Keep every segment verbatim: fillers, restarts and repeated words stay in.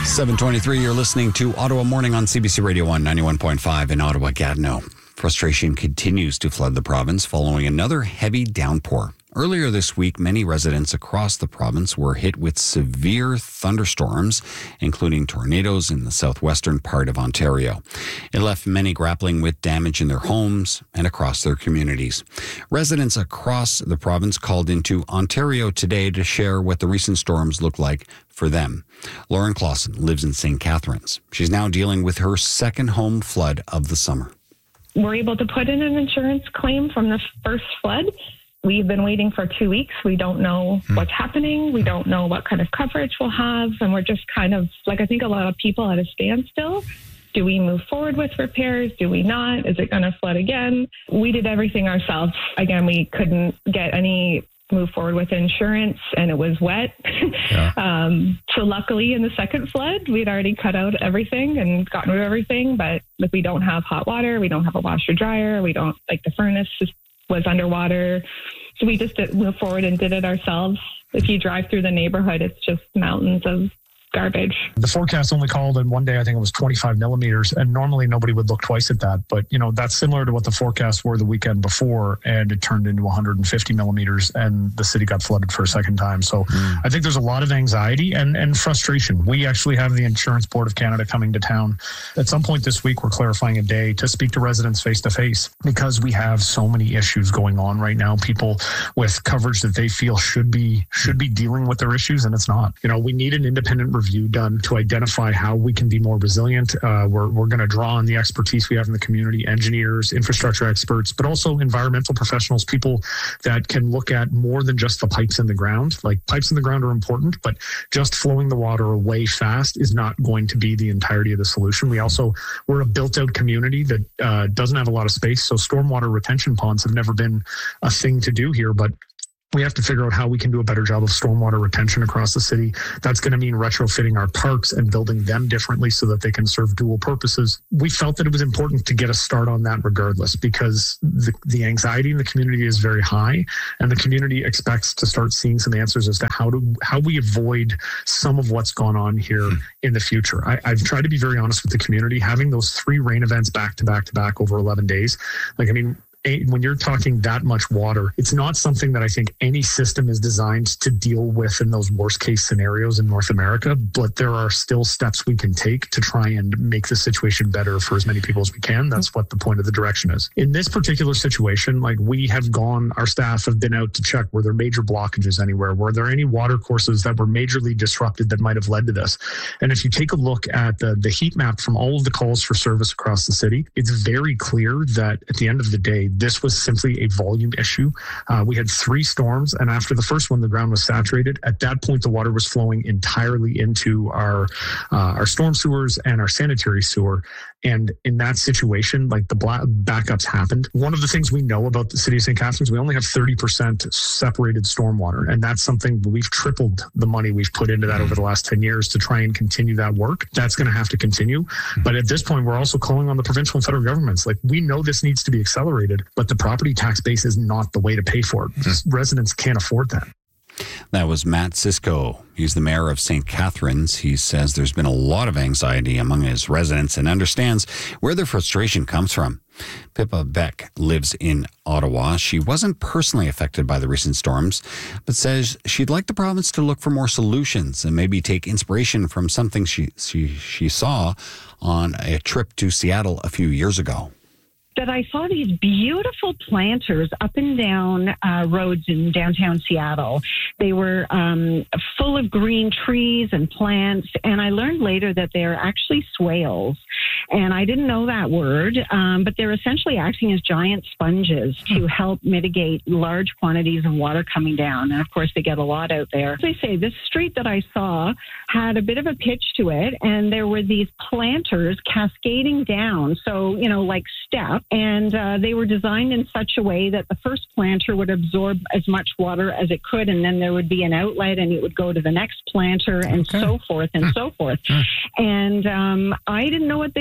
seven twenty-three, you're listening to Ottawa Morning on C B C Radio one, ninety-one point five in Ottawa, Gatineau. Frustration continues to flood the province following another heavy downpour. Earlier this week, many residents across the province were hit with severe thunderstorms, including tornadoes in the southwestern part of Ontario. It left many grappling with damage in their homes and across their communities. Residents across the province called into Ontario today to share what the recent storms look like for them. Lauren Clausen lives in Saint Catharines. She's now dealing with her second home flood of the summer. We're able to put in an insurance claim from the first flood. We've been waiting for two weeks. We don't know hmm. what's happening. We don't know what kind of coverage we'll have. And we're just kind of, like I think a lot of people at a standstill. Do we move forward with repairs? Do we not? Is it going to flood again? We did everything ourselves. Again, we couldn't get any move forward with insurance, and it was wet. Yeah. um, so luckily in the second flood, we'd already cut out everything and gotten rid of everything. But like, we don't have hot water. We don't have a washer dryer. We don't, like, the furnace is was underwater. So we just did, moved forward and did it ourselves. If you drive through the neighborhood, it's just mountains of garbage. The forecast only called in one day, I think it was twenty-five millimeters, and normally nobody would look twice at that. But, you know, that's similar to what the forecasts were the weekend before, and it turned into one hundred fifty millimeters, and the city got flooded for a second time. So mm. I think there's a lot of anxiety and, and frustration. We actually have the Insurance Board of Canada coming to town. At some point this week, we're clarifying a day to speak to residents face to face, because we have so many issues going on right now. People with coverage that they feel should be should be dealing with their issues, and it's not. You know, we need an independent review done to identify how we can be more resilient. Uh, we're we're going to draw on the expertise we have in the community, engineers, infrastructure experts, but also environmental professionals, people that can look at more than just the pipes in the ground. Like, pipes in the ground are important, but just flowing the water away fast is not going to be the entirety of the solution. We also, we're a built-out community that uh, doesn't have a lot of space, so stormwater retention ponds have never been a thing to do here, but we have to figure out how we can do a better job of stormwater retention across the city. That's going to mean retrofitting our parks and building them differently so that they can serve dual purposes. We felt that it was important to get a start on that regardless, because the, the anxiety in the community is very high, and the community expects to start seeing some answers as to how to how we avoid some of what's gone on here in the future. I, I've tried to be very honest with the community. Having those three rain events back to back to back over eleven days, like, I mean, when you're talking that much water, it's not something that I think any system is designed to deal with in those worst case scenarios in North America. But there are still steps we can take to try and make the situation better for as many people as we can. That's what the point of the direction is. In this particular situation, like, we have gone, our staff have been out to check, were there major blockages anywhere? Were there any water courses that were majorly disrupted that might have led to this? And if you take a look at the, the heat map from all of the calls for service across the city, it's very clear that at the end of the day, this was simply a volume issue. Uh, we had three storms, and after the first one, the ground was saturated. At that point, the water was flowing entirely into our uh, our storm sewers and our sanitary sewer. And in that situation, like, the black backups happened. One of the things we know about the city of Saint Catharines, we only have thirty percent separated stormwater. And that's something we've tripled the money we've put into that over the last ten years to try and continue that work. That's going to have to continue. But at this point, we're also calling on the provincial and federal governments. Like, we know this needs to be accelerated, but the property tax base is not the way to pay for it. Mm-hmm. Residents can't afford that. That was Matt Cisco. He's the mayor of Saint Catharines. He says there's been a lot of anxiety among his residents and understands where their frustration comes from. Pippa Beck lives in Ottawa. She wasn't personally affected by the recent storms, but says she'd like the province to look for more solutions and maybe take inspiration from something she she, she saw on a trip to Seattle a few years ago. That I saw these beautiful planters up and down uh, roads in downtown Seattle. They were um, full of green trees and plants, and I learned later that they're actually swales. And I didn't know that word, um, but they're essentially acting as giant sponges to help mitigate large quantities of water coming down. And of course, they get a lot out there. As I say, this street that I saw had a bit of a pitch to it, and there were these planters cascading down. So, you know, like steps. And uh, they were designed in such a way that the first planter would absorb as much water as it could, and then there would be an outlet, and it would go to the next planter, and okay. so forth and so forth. And um, I didn't know what they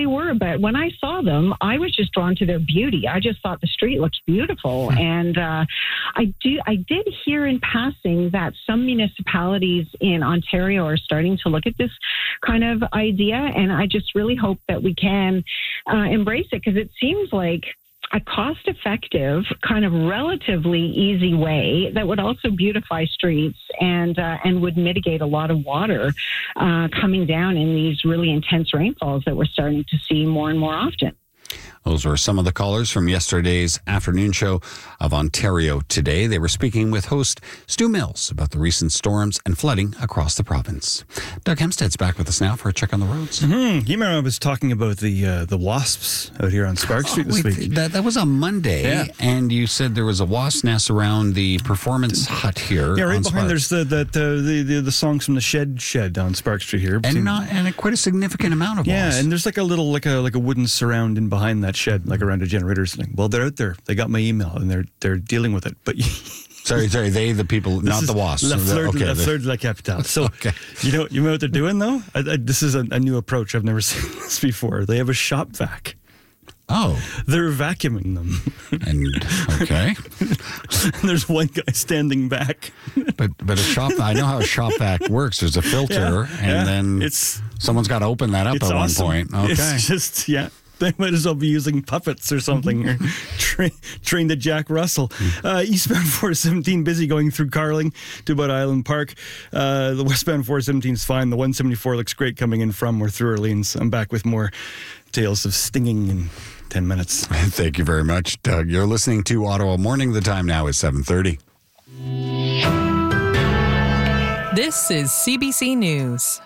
were, but when I saw them, I was just drawn to their beauty. I just thought the street looked beautiful. And uh, I do, I did hear in passing that some municipalities in Ontario are starting to look at this kind of idea. And I just really hope that we can uh, embrace it, because it seems like a cost-effective, kind of relatively easy way that would also beautify streets and uh, and would mitigate a lot of water uh, coming down in these really intense rainfalls that we're starting to see more and more often. Those were some of the callers from yesterday's afternoon show of Ontario Today. They were speaking with host Stu Mills about the recent storms and flooding across the province. Doug Hempstead's back with us now for a check on the roads. Mm-hmm. You remember I was talking about the uh, the wasps out here on Spark Street oh, this wait, week. That, that was on Monday, yeah. And you said there was a wasp nest around the Performance Hut here. Yeah, right on behind Spark. there's the, the, the, the, the, the songs from the Shed Shed on Spark Street here. And not and a, quite a significant amount of Yeah, wasps. and there's like a little, like a like a wooden surround in behind that shed, like around a generator. Well, they're out there. They got my email, and they're they're dealing with it. But sorry, sorry, they the people, not the wasps. La fleur, okay, la fleur de la capitale. So, okay. you know, you know what they're doing though? I, I, this is a, a new approach. I've never seen this before. They have a shop vac. Oh, they're vacuuming them. And okay, and there's one guy standing back. But but a shop, I know how a shop vac works. There's a filter, Yeah, and yeah. then It's someone's got to open that up it's at awesome. one point. Okay, It's just yeah. They might as well be using puppets or something, or tra- trained at Jack Russell. Uh, eastbound four seventeen busy going through Carling to about Island Park. Uh, the westbound four seventeen is fine. The one seventy-four looks great coming in from or through Orleans. I'm back with more tales of stinging in ten minutes. Thank you very much, Doug. You're listening to Ottawa Morning. The time now is seven thirty. This is C B C News.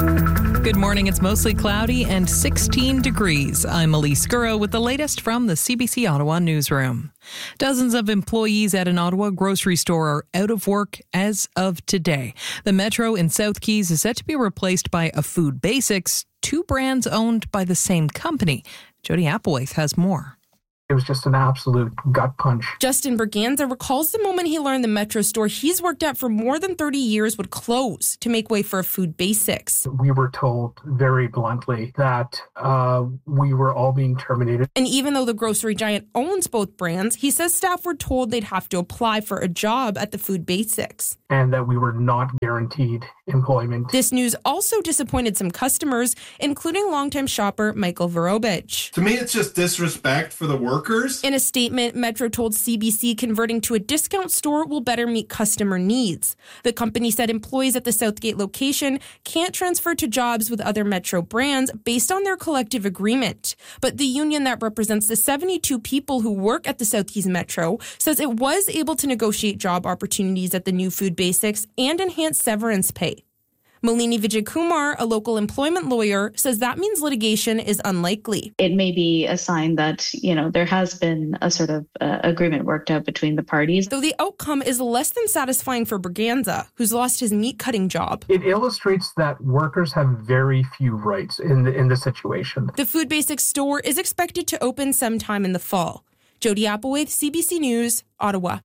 Good morning. It's mostly cloudy and sixteen degrees. I'm Elise Gurrow with the latest from the C B C Ottawa newsroom. Dozens of employees at an Ottawa grocery store are out of work as of today. The Metro in South Keys is set to be replaced by a Food Basics, two brands owned by the same company. Jody Applewhite has more. It was just an absolute gut punch. Justin Berganza recalls the moment he learned the Metro store he's worked at for more than thirty years would close to make way for Food Basics. We were told very bluntly that uh, we were all being terminated. And even though the grocery giant owns both brands, he says staff were told they'd have to apply for a job at the Food Basics. And that we were not guaranteed employment. This news also disappointed some customers, including longtime shopper Michael Vorobich. To me, it's just disrespect for the workers. In a statement, Metro told C B C converting to a discount store will better meet customer needs. The company said employees at the Southgate location can't transfer to jobs with other Metro brands based on their collective agreement. But the union that represents the seventy-two people who work at the South Keys Metro says it was able to negotiate job opportunities at the new Food Basics and enhance severance pay. Malini Vijaykumar, a local employment lawyer, says that means litigation is unlikely. It may be a sign that, you know, there has been a sort of uh, agreement worked out between the parties. Though the outcome is less than satisfying for Berganza, who's lost his meat cutting job. It illustrates that workers have very few rights in the, in the situation. The Food Basics store is expected to open sometime in the fall. Jody Applewhite, C B C News, Ottawa.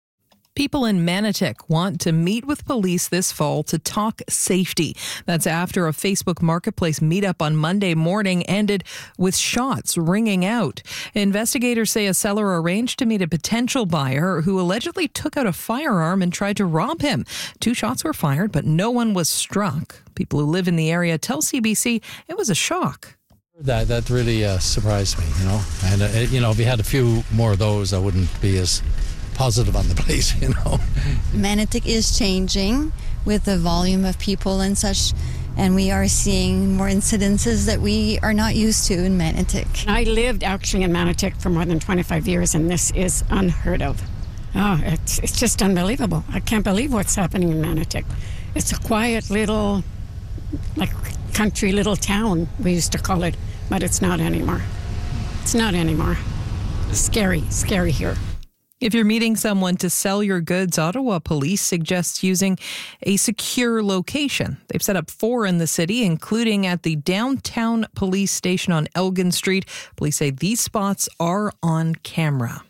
People in Manotick want to meet with police this fall to talk safety. That's after a Facebook Marketplace meetup on Monday morning ended with shots ringing out. Investigators say a seller arranged to meet a potential buyer who allegedly took out a firearm and tried to rob him. Two shots were fired, but no one was struck. People who live in the area tell C B C it was a shock. That that really uh, surprised me, you know. And, uh, you know, if we had a few more of those, I wouldn't be as positive on the place, you know. Manotick is changing with the volume of people and such, and we are seeing more incidences that we are not used to in Manotick. I lived actually in Manotick for more than twenty-five years, and this is unheard of. Oh, it's, it's just unbelievable. I can't believe what's happening in Manotick. It's a quiet little, like, country little town, we used to call it, but it's not anymore. It's not anymore. Scary, scary here. If you're meeting someone to sell your goods, Ottawa Police suggests using a secure location. They've set up four in the city, including at the downtown police station on Elgin Street. Police say these spots are on camera.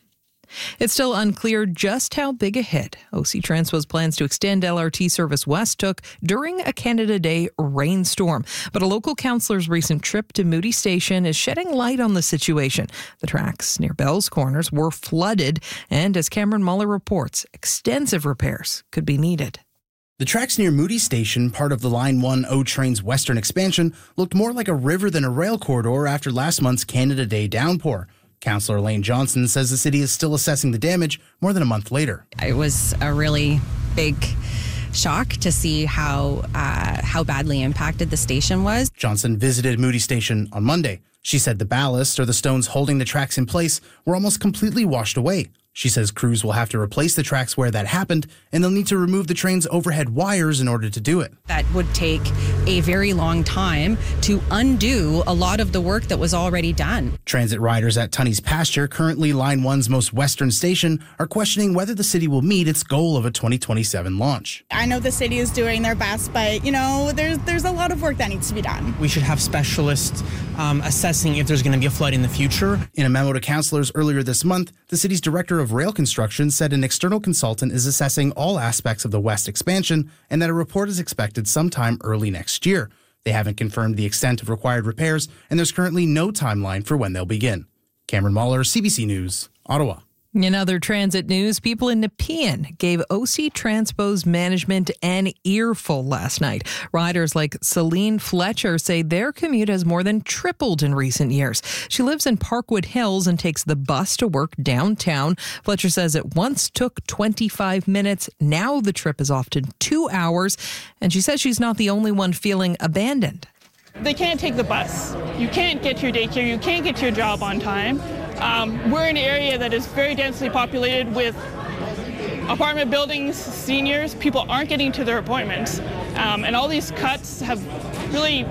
It's still unclear just how big a hit O C Transpo's plans to extend L R T service west took during a Canada Day rainstorm. But a local councillor's recent trip to Moody Station is shedding light on the situation. The tracks near Bell's Corners were flooded, and as Cameron Muller reports, extensive repairs could be needed. The tracks near Moody Station, part of the Line one O train's western expansion, looked more like a river than a rail corridor after last month's Canada Day downpour. Councillor Elaine Johnson says the city is still assessing the damage more than a month later. It was a really big shock to see how uh, how badly impacted the station was. Johnson visited Moody Station on Monday. She said the ballast, or the stones holding the tracks in place, were almost completely washed away. She says crews will have to replace the tracks where that happened, and they'll need to remove the train's overhead wires in order to do it. That would take a very long time to undo a lot of the work that was already done. Transit riders at Tunney's Pasture, currently Line one's most western station, are questioning whether the city will meet its goal of a twenty twenty-seven launch. I know the city is doing their best, but, you know, there's, there's a lot of work that needs to be done. We should have specialists um, assessing if there's going to be a flood in the future. In a memo to councillors earlier this month, the city's director of rail construction said an external consultant is assessing all aspects of the west expansion and that a report is expected sometime early next year. They haven't confirmed the extent of required repairs, and there's currently no timeline for when they'll begin. Cameron Muller, C B C News, Ottawa. In other transit news, people in Nepean gave O C Transpo's management an earful last night. Riders like Celine Fletcher say their commute has more than tripled in recent years. She lives in Parkwood Hills and takes the bus to work downtown. Fletcher says it once took twenty-five minutes. Now the trip is often two hours. And she says she's not the only one feeling abandoned. They can't take the bus. You can't get to your daycare. You can't get to your job on time. Um, we're in an area that is very densely populated with apartment buildings, seniors. People aren't getting to their appointments. Um, and all these cuts have really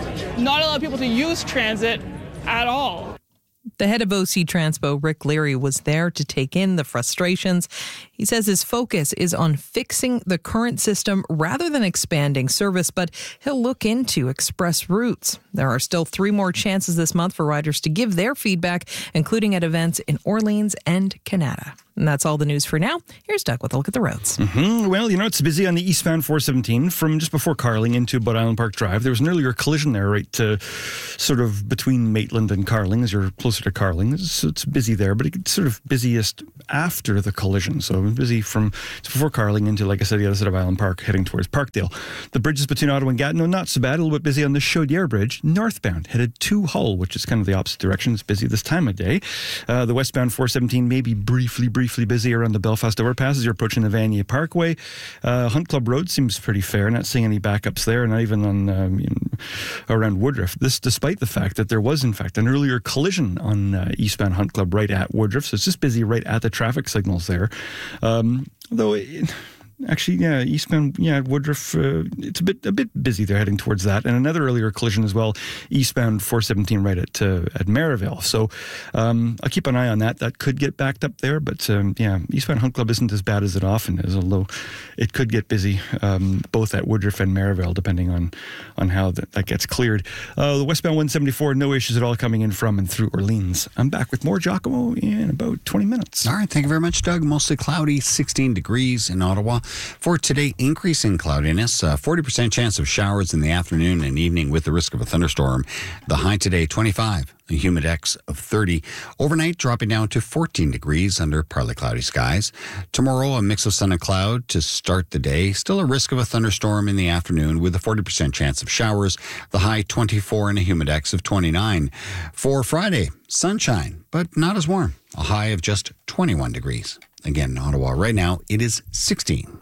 not allowed people to use transit at all. The head of O C Transpo, Rick Leary, was there to take in the frustrations. He says his focus is on fixing the current system rather than expanding service, but he'll look into express routes. There are still three more chances this month for riders to give their feedback, including at events in Orleans and Canada. And that's all the news for now. Here's Doug with a look at the roads. Mm-hmm. Well, you know, it's busy on the eastbound four seventeen from just before Carling into Bud Island Park Drive. There was an earlier collision there, right, to sort of between Maitland and Carling as you're closer to Carling. So it's busy there, but it's sort of busiest after the collision. So busy from just before Carling into, like I said, the other side of Island Park, heading towards Parkdale. The bridges between Ottawa and Gatineau, not so bad. A little bit busy on the Chaudière Bridge, northbound, headed to Hull, which is kind of the opposite direction. It's busy this time of day. Uh, the westbound four seventeen maybe briefly, briefly briefly busy around the Belfast overpass as you're approaching the Vanier Parkway. Uh, Hunt Club Road seems pretty fair. Not seeing any backups there, not even on um, you know, around Woodruff. This despite the fact that there was, in fact, an earlier collision on uh, eastbound Hunt Club right at Woodruff. So it's just busy right at the traffic signals there. Um, though... It, Actually, yeah, eastbound, yeah, Woodruff, uh, it's a bit a bit busy there heading towards that. And another earlier collision as well, eastbound four seventeen right at uh, at Maryville. So um, I'll keep an eye on that. That could get backed up there. But um, yeah, eastbound Hunt Club isn't as bad as it often is, although it could get busy um, both at Woodruff and Maryville, depending on, on how that, that gets cleared. Uh, the westbound one seventy-four, no issues at all coming in from and through Orleans. I'm back with more Giacomo in about twenty minutes. All right, thank you very much, Doug. Mostly cloudy, sixteen degrees in Ottawa. For today, increasing cloudiness, uh, forty percent chance of showers in the afternoon and evening with the risk of a thunderstorm. The high today, twenty-five, a humidex of thirty. Overnight, dropping down to fourteen degrees under partly cloudy skies. Tomorrow, a mix of sun and cloud to start the day. Still a risk of a thunderstorm in the afternoon with a forty percent chance of showers. The high, twenty-four, and a humidex of twenty-nine. For Friday, sunshine, but not as warm. A high of just twenty-one degrees. Again, in Ottawa right now, it is sixteen.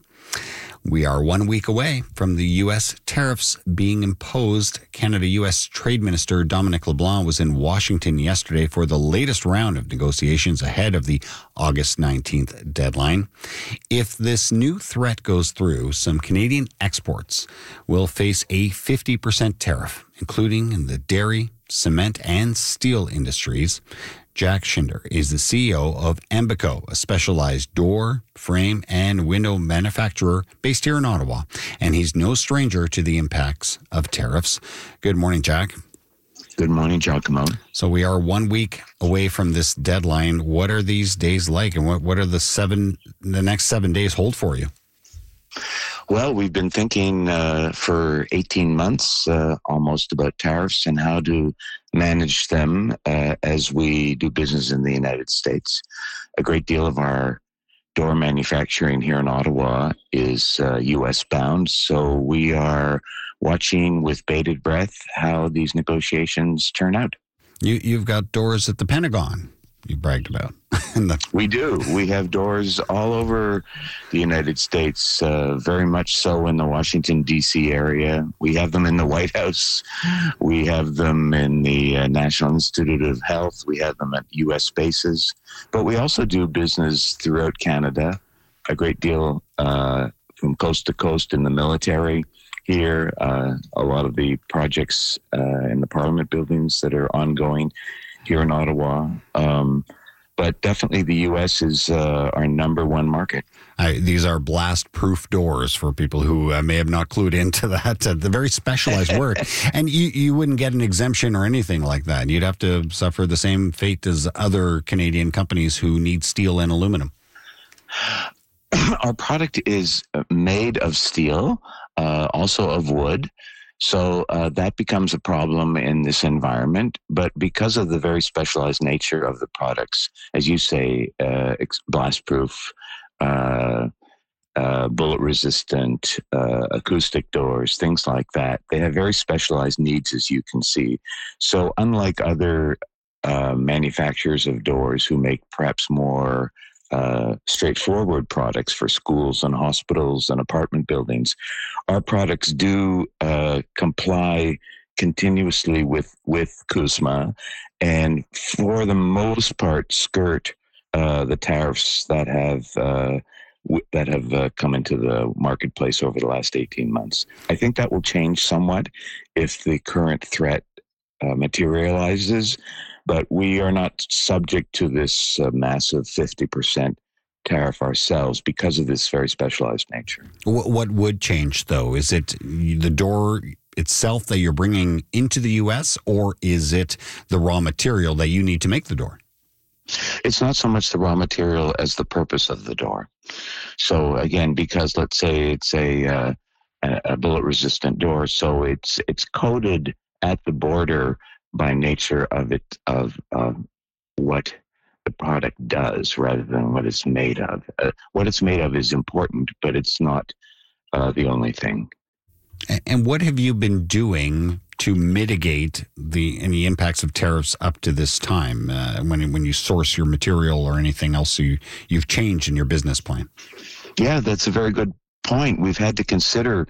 We are one week away from the U S tariffs being imposed. Canada-U S Trade Minister Dominic LeBlanc was in Washington yesterday for the latest round of negotiations ahead of the August nineteenth deadline. If this new threat goes through, some Canadian exports will face a fifty percent tariff, including in the dairy, cement, and steel industries. Jack Schinder is the C E O of Embico, a specialized door, frame, and window manufacturer based here in Ottawa. And he's no stranger to the impacts of tariffs. Good morning, Jack. Good morning, Giacomo. So we are one week away from this deadline. What are these days like, and what, what are the seven the next seven days hold for you? Well, we've been thinking uh, for eighteen months uh, almost about tariffs and how to manage them uh, as we do business in the United States. A great deal of our door manufacturing here in Ottawa is uh, U S bound, so we are watching with bated breath how these negotiations turn out. You, you've got doors at the Pentagon you bragged about. the- we do. We have doors all over the United States, uh, very much so in the Washington, D C area. We have them in the White House. We have them in the uh, National Institute of Health. We have them at U S bases. But we also do business throughout Canada, a great deal uh, from coast to coast in the military. Here, uh, a lot of the projects uh, in the Parliament buildings that are ongoing here in Ottawa. Um, but definitely the U S is uh, our number one market. I, these are blast-proof doors for people who uh, may have not clued into that. Uh, the very specialized work. And you, you wouldn't get an exemption or anything like that. You'd have to suffer the same fate as other Canadian companies who need steel and aluminum. Our product is made of steel, uh, also of wood. So uh, that becomes a problem in this environment. But because of the very specialized nature of the products, as you say, uh, blast-proof, uh, uh, bullet-resistant, uh, acoustic doors, things like that, they have very specialized needs, as you can see. So unlike other uh, manufacturers of doors who make perhaps more Uh, straightforward products for schools and hospitals and apartment buildings, our products do uh, comply continuously with with CUSMA, and for the most part skirt uh, the tariffs that have uh, w- that have uh, come into the marketplace over the last eighteen months. I think that will change somewhat if the current threat uh, materializes. But we are not subject to this uh, massive fifty percent tariff ourselves because of this very specialized nature. What, what would change, though? Is it the door itself that you're bringing into the U S, or is it the raw material that you need to make the door? It's not so much the raw material as the purpose of the door. So again, because let's say it's a, uh, a bullet-resistant door, so it's it's coated at the border by nature of it, of, of what the product does rather than what it's made of. Uh, what it's made of is important, but it's not uh, the only thing. And what have you been doing to mitigate the any impacts of tariffs up to this time? Uh, when when you source your material or anything else you you've changed in your business plan? Yeah, that's a very good point. We've had to consider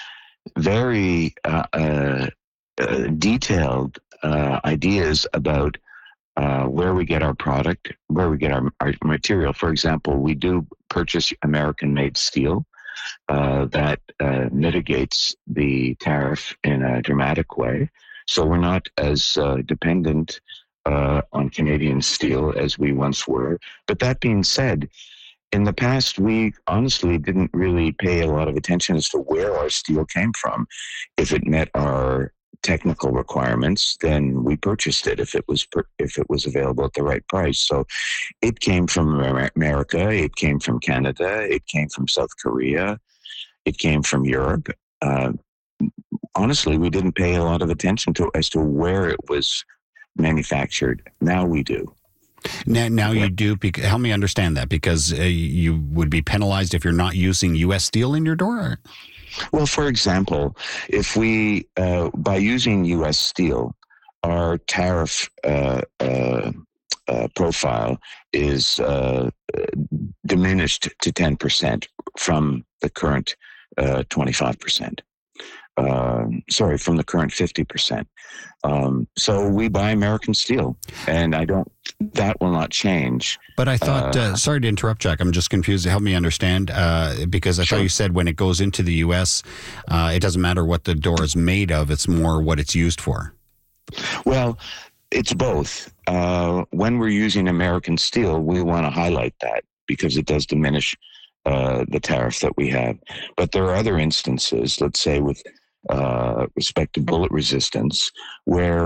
very uh, uh, uh, detailed Uh, ideas about uh, where we get our product, where we get our, our material. For example, we do purchase American-made steel uh, that uh, mitigates the tariff in a dramatic way. So we're not as uh, dependent uh, on Canadian steel as we once were. But that being said, in the past, we honestly didn't really pay a lot of attention as to where our steel came from. If it met our technical requirements, then we purchased it if it was if it was available at the right price. So it came from America, it came from Canada, it came from South Korea, it came from Europe. Uh, honestly, we didn't pay a lot of attention to as to where it was manufactured. Now we do. Now, now you do. Because, help me understand that, because uh, you would be penalized if you're not using U S steel in your door? Or? Well, for example, if we, uh, by using U S steel, our tariff uh, uh, uh, profile is uh, diminished to ten percent from the current uh, twenty-five percent. Um, sorry, from the current fifty percent. Um, so we buy American steel, and I don't, that will not change. But I thought, uh, uh, sorry to interrupt, Jack, I'm just confused. Help me understand, uh, because I sure. thought you said when it goes into the U S, uh, it doesn't matter what the door is made of, it's more what it's used for. Well, it's both. Uh, when we're using American steel, we want to highlight that because it does diminish uh, the tariff that we have. But there are other instances, let's say with uh, respect to bullet resistance, where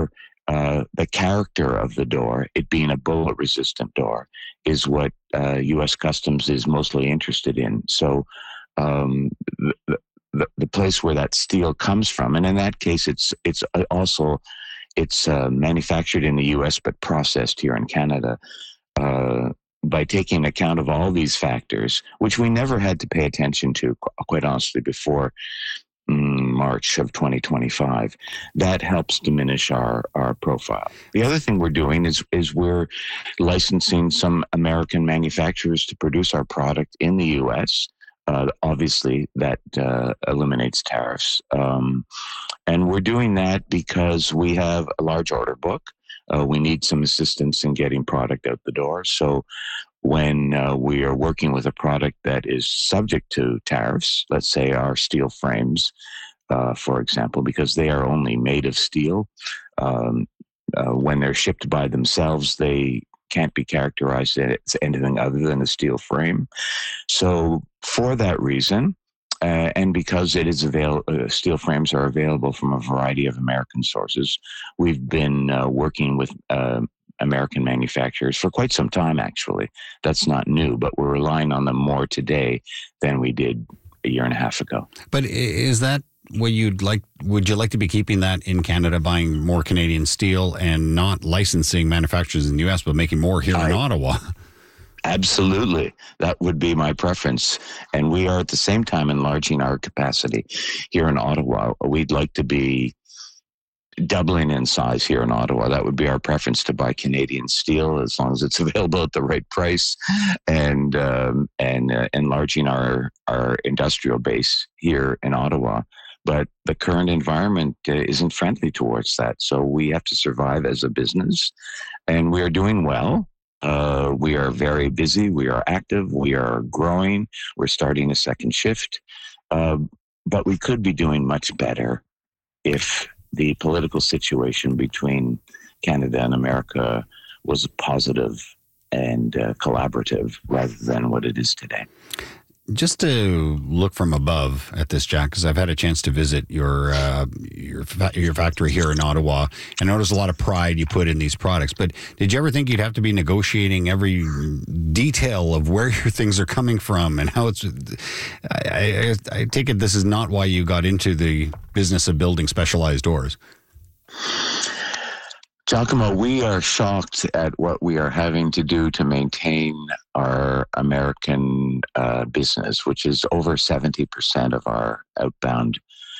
uh, the character of the door, it being a bullet-resistant door, is what uh, U S Customs is mostly interested in. So um, the, the the place where that steel comes from, and in that case, it's it's also it's uh, manufactured in the U S but processed here in Canada. Uh, by taking account of all these factors, which we never had to pay attention to, quite honestly, before March of twenty twenty-five, that helps diminish our, our profile. The other thing we're doing is is we're licensing some American manufacturers to produce our product in the U S. Uh, obviously, that uh, eliminates tariffs. Um, and we're doing that because we have a large order book. Uh, we need some assistance in getting product out the door. So when uh, we are working with a product that is subject to tariffs, let's say our steel frames, uh, for example, because they are only made of steel, um, uh, when they're shipped by themselves, they can't be characterized as anything other than a steel frame. So for that reason, Uh, and because it is avail- uh, steel frames are available from a variety of American sources, we've been uh, working with uh, American manufacturers for quite some time, actually. That's not new, but we're relying on them more today than we did a year and a half ago. But is that what you'd like? Would you like to be keeping that in Canada, buying more Canadian steel and not licensing manufacturers in the U S, but making more here I, in Ottawa? Absolutely. That would be my preference. And we are at the same time enlarging our capacity here in Ottawa. We'd like to be doubling in size here in Ottawa. That would be our preference, to buy Canadian steel as long as it's available at the right price, and um, and uh, enlarging our, our industrial base here in Ottawa. But the current environment uh, isn't friendly towards that. So we have to survive as a business, and we are doing well. Uh, we are very busy. We are active. We are growing. We're starting a second shift. Uh, but we could be doing much better if the political situation between Canada and America was positive and uh, collaborative rather than what it is today. Just to look from above at this, Jack, because I've had a chance to visit your uh, your your factory here in Ottawa, and notice a lot of pride you put in these products. But did you ever think you'd have to be negotiating every detail of where your things are coming from and how it's? I, I, I take it this is not why you got into the business of building specialized doors. Giacomo, we are shocked at what we are having to do to maintain our American uh, business, which is over seventy percent of our outbound